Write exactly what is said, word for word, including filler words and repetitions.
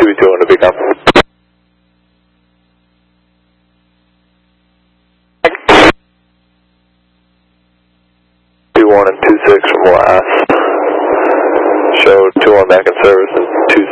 two two on the beacon. two one and two six from last. Show two one back in service and two